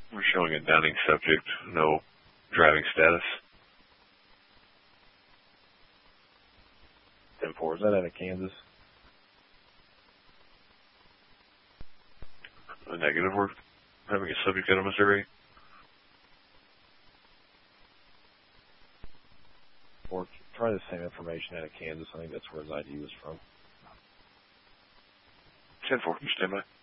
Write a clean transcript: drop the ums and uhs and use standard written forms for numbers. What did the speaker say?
We're showing a Downing subject, no driving status. 10-4, is that out of Kansas? A negative, we're having a subject out of Missouri. Or try the same information out of Kansas. I think that's where his ID was from. 10-4, you stand by.